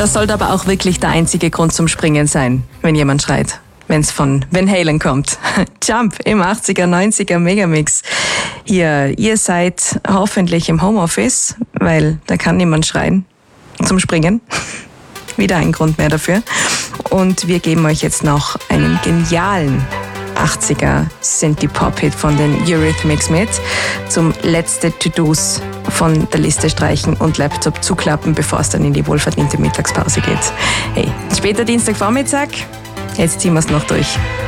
Das sollte aber auch wirklich der einzige Grund zum Springen sein, wenn jemand schreit. Wenn es von Van Halen kommt. Jump im 80er, 90er Megamix. Ihr seid hoffentlich im Homeoffice, weil da kann niemand schreien zum Springen. Wieder ein Grund mehr dafür. Und wir geben euch jetzt noch einen genialen 80er Synthie-Pop-Hit von den Eurythmics mit. Zum letzte To-Dos von der Liste streichen und Laptop zuklappen, bevor es dann in die wohlverdiente Mittagspause geht. Hey, später Dienstagvormittag. Jetzt ziehen wir es noch durch.